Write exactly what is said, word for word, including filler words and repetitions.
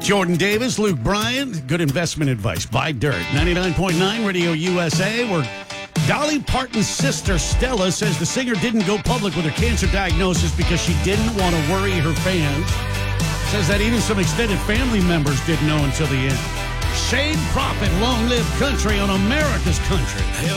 Jordan Davis, Luke Bryan, good investment advice. Buy dirt. ninety-nine point nine Radio U S A, where Dolly Parton's sister, Stella, says the singer didn't go public with her cancer diagnosis because she didn't want to worry her fans. Says that even some extended family members didn't know until the end. Shade Prophet, long live country on America's country.